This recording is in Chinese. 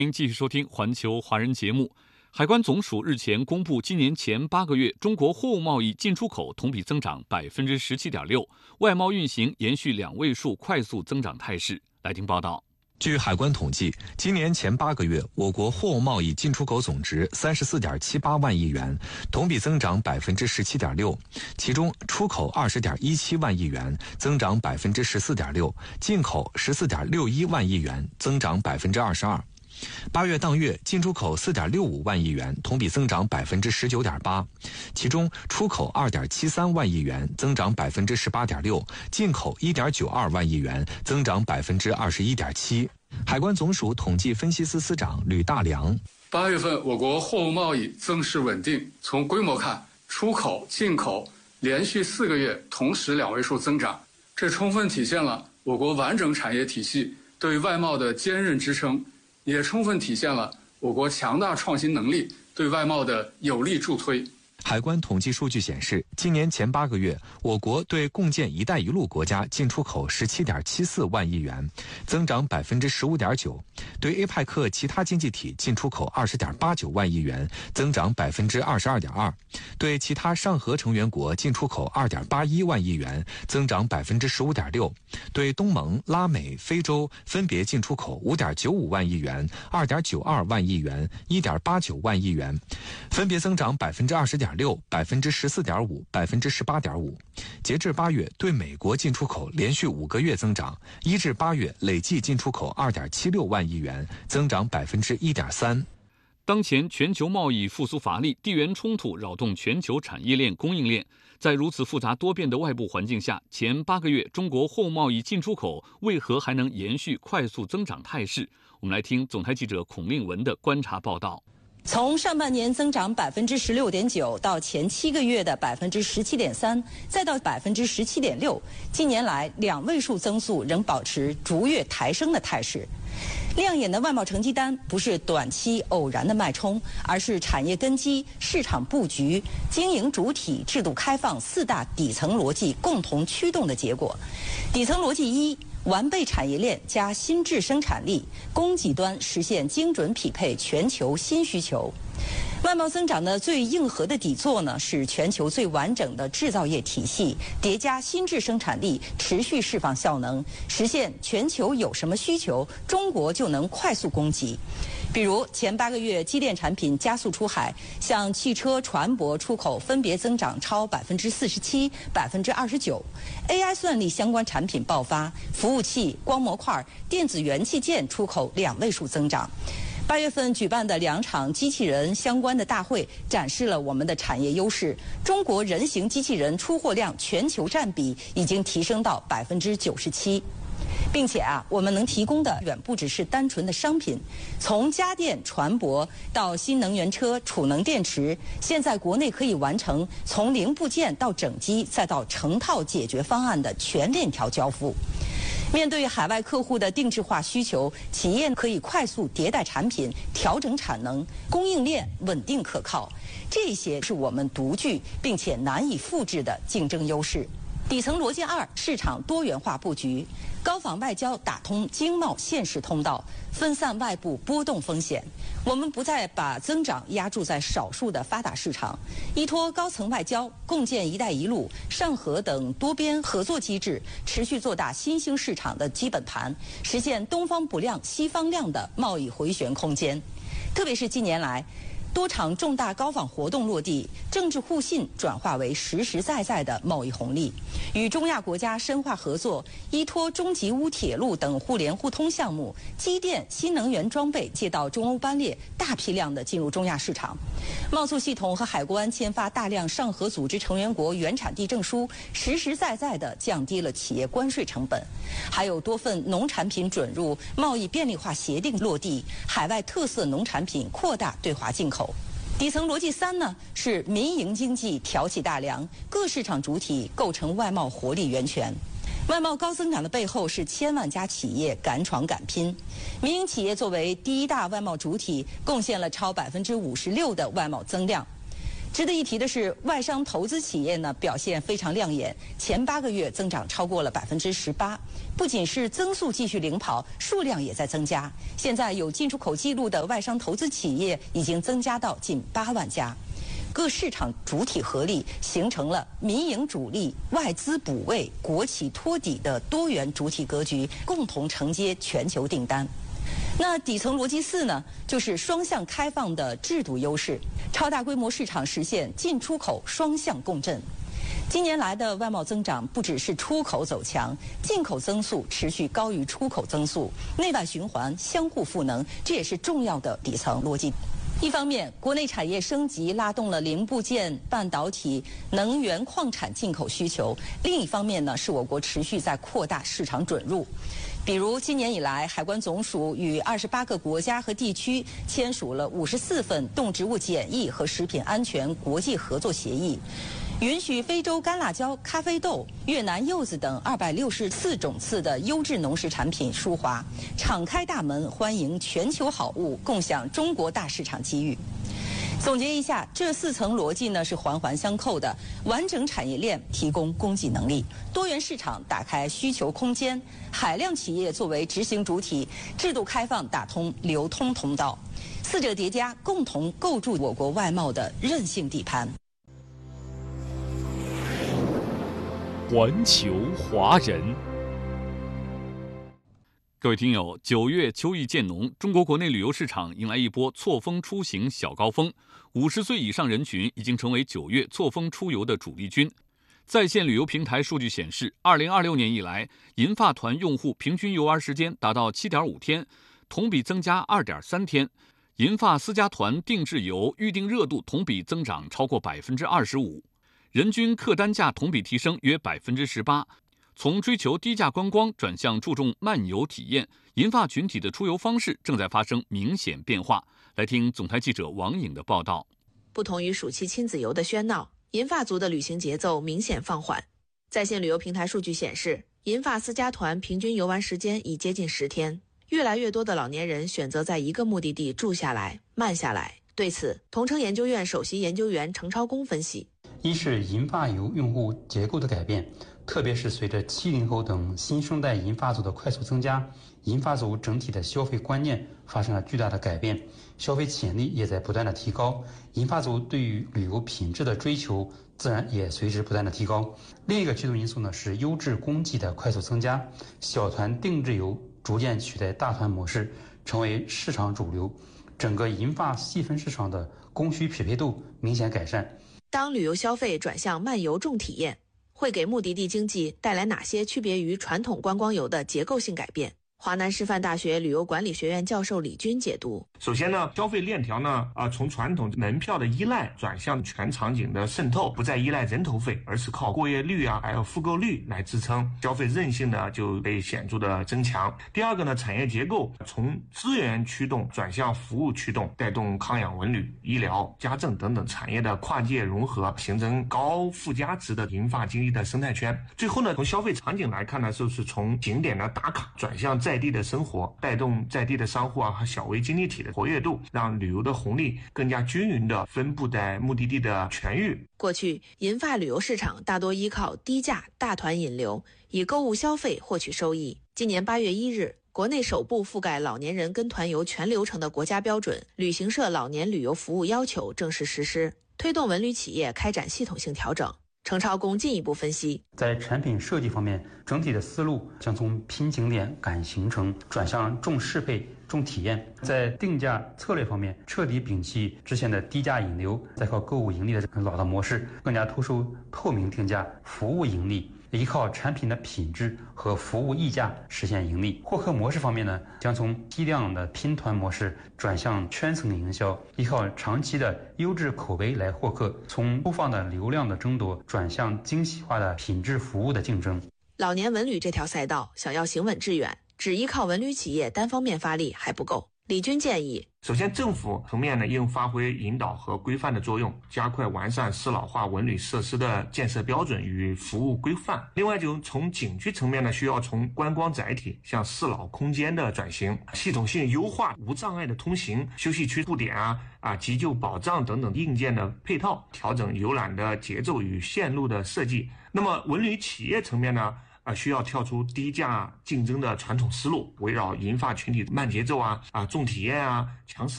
您继续收听环球华人节目。海关总署日前公布，今年前8个月中国货物贸易进出口同比增长17.6%，外贸运行延续2位数快速增长态势。来听报道。 据海关统计，今年前8个月，我国货物贸易进出口总值34.78万亿元，同比增长17.6%，其中出口20.17万亿元，增长14.6%，进口14.61万亿元，增长22%。8月当月进出口4.65万亿元，同比增长19.8%，其中出口2.73万亿元，增长18.6%，进口1.92万亿元，增长21.7%。海关总署统计分析司司长吕大良 ：8月份我国货物贸易增势稳定，从规模看，出口、进口连续4个月同时2位数增长，这充分体现了我国完整产业体系对外贸的坚韧支撑，也充分体现了我国强大创新能力对外贸的有力助推。 海关统计数据显示，今年前8个月，我国对共建“一带一路”国家进出口17.74万亿元，增长15.9%；对 APEC 其他经济体进出口20.89万亿元，增长22.2%；对其他上合成员国进出口2.81万亿元，增长15.6%；对东盟、拉美、非洲分别进出口5.95万亿元、2.92万亿元、1.89万亿元，分别增长20.6%、14.5%、18.5%。截至8月，对美国进出口连续5个月增长，1至8月累计进出口2.76万亿元，增长1.3%。 当前全球贸易复苏乏力，地缘冲突扰动全球产业链、供应链。在如此复杂多变的外部环境下，前8个月中国货物贸易进出口为何还能延续快速增长态势？我们来听总台记者孔令文的观察报道。 从上半年增长16.9%到前7个月的17.3%，再到17.6%，近年来2位数增速仍保持逐月抬升的态势。亮眼的外贸成绩单不是短期偶然的脉冲，而是产业根基、市场布局、经营主体、制度开放4大底层逻辑共同驱动的结果。底层逻辑1：完备产业链加新质生产力，供给端实现精准匹配全球新需求。外贸增长的最硬核的底座呢，是全球最完整的制造业体系，叠加新质生产力，持续释放效能，实现全球有什么需求，中国就能快速供给。比如前8个月机电产品加速出海，像汽车、船舶出口分别增长超47%、29%；AI 算力相关产品爆发，服务器、光模块、电子元器件出口2位数增长。8月份举办的2场机器人相关的大会，展示了我们的产业优势。中国人形机器人出货量全球占比已经提升到97%。并且我们能提供的远不只是单纯的商品，从家电、船舶到新能源车、储能电池，现在国内可以完成从零部件到整机再到成套解决方案的全链条交付。面对海外客户的定制化需求，企业可以快速迭代产品，调整产能，供应链稳定可靠。这些是我们独具并且难以复制的竞争优势。底层逻辑2：市场多元化布局，高仿外交打通经贸现实通道，分散外部波动风险。我们不再把增长压注在少数的发达市场，依托高层外交，共建“一带一路”、上合等多边合作机制，持续做大新兴市场的基本盘，实现东方不亮西方亮的贸易回旋空间。特别是近年来，多场重大高仿活动落地，政治互信转化为实实在在的贸易红利。与中亚国家深化合作，依托中吉乌铁路等互联互通项目，机电、新能源装备借道中欧班列，大批量的进入中亚市场。贸促系统和海关签发大量上合组织成员国原产地证书，实实在在地降低了企业关税成本。还有多份农产品准入、贸易便利化协定落地，海外特色农产品扩大对华进口。底层逻辑3呢，是民营经济挑起大梁，各市场主体构成外贸活力源泉。外贸高增长的背后是千万家企业敢闯敢拼，民营企业作为第1大外贸主体，贡献了超56%的外贸增量。 值得一提的是，外商投资企业呢表现非常亮眼，前8个月增长超过了18%。不仅是增速继续领跑，数量也在增加。现在有进出口记录的外商投资企业已经增加到近8万家。各市场主体合力，形成了民营主力、外资补位、国企托底的多元主体格局，共同承接全球订单。那底层逻辑4呢，就是双向开放的制度优势，超大规模市场实现进出口双向共振。今年来的外贸增长不只是出口走强，进口增速持续高于出口增速，内外循环相互赋能，这也是重要的底层逻辑。一方面，国内产业升级拉动了零部件、半导体、能源、矿产进口需求；另一方面呢，是我国持续在扩大市场准入。比如，今年以来，海关总署与28个国家和地区签署了54份动植物检疫和食品安全国际合作协议，允许非洲干辣椒、咖啡豆、越南柚子等264种次的优质农食产品输华，敞开大门欢迎全球好物，共享中国大市场机遇。总结一下，这4层逻辑呢是环环相扣的，完整产业链提供供给能力，多元市场打开需求空间，海量企业作为执行主体，制度开放打通流通通道，4者叠加，共同构筑我国外贸的韧性底盘。 环球华人。 各位听友，9月秋意渐浓，中国国内旅游市场迎来一波错峰出行小高峰，50岁以上人群已经成为9月错峰出游的主力军。在线旅游平台数据显示，2026年以来，银发团用户平均游玩时间达到7.5天，同比增加2.3天。银发私家团定制游预订热度同比增长超过25%，人均客单价同比提升约18%。从追求低价观光转向注重漫游体验，银发群体的出游方式正在发生明显变化。来听总台记者王颖的报道。 不同于暑期亲子游的喧闹，银发族的旅行节奏明显放缓。在线旅游平台数据显示，银发私家团平均游玩时间已接近10天，越来越多的老年人选择在一个目的地住下来、慢下来。对此，同城研究院首席研究员程超公分析： 一是银发游用户结构的改变，特别是随着70后等新生代银发族的快速增加，银发族整体的消费观念发生了巨大的改变，消费潜力也在不断的提高，银发族对于旅游品质的追求自然也随之不断的提高。另一个驱动因素呢是优质供给的快速增加，小团定制游逐渐取代大团模式，成为市场主流，整个银发细分市场的供需匹配度明显改善。 当旅游消费转向慢游重体验，会给目的地经济带来哪些区别于传统观光游的结构性改变？华南师范大学旅游管理学院教授李军解读： 首先呢，消费链条呢，从传统门票的依赖转向全场景的渗透，不再依赖人头费，而是靠过夜率还有复购率来支撑，消费韧性呢就被显著的增强。第二个呢，产业结构从资源驱动转向服务驱动，带动康养文旅、医疗、家政等等产业的跨界融合，形成高附加值的银发经济的生态圈。最后呢，从消费场景来看呢，就是从景点的打卡转向在地的生活，带动在地的商户和小微经济体的活跃度，让旅游的红利更加均匀地分布在目的地的全域。 过去，银发旅游市场大多依靠低价大团引流，以购物消费获取收益。今年8月1日，国内首部覆盖老年人跟团游全流程的国家标准《旅行社老年旅游服务要求》正式实施，推动文旅企业开展系统性调整。程超公进一步分析， 在产品设计方面，整体的思路将从拼景点赶行程转向重适配、重体验。在定价策略方面，彻底摒弃之前的低价引流、再靠购物盈利的老的模式，更加突出透明定价、服务盈利，依靠产品的品质和服务溢价实现盈利。获客模式方面呢，将从批量的拼团模式转向圈层营销，依靠长期的优质口碑来获客，从粗放的流量的争夺转向精细化的品质服务的竞争。 老年文旅这条赛道想要行稳致远，只依靠文旅企业单方面发力还不够。李军建议， 首先，政府层面呢，应发挥引导和规范的作用，加快完善适老化文旅设施的建设标准与服务规范。另外，就从景区层面呢，需要从观光载体向适老空间的转型，系统性优化无障碍的通行、休息区布点急救保障等等硬件的配套，调整游览的节奏与线路的设计。那么，文旅企业层面呢？需要跳出低价竞争的传统思路，围绕银发群体慢节奏重体验强势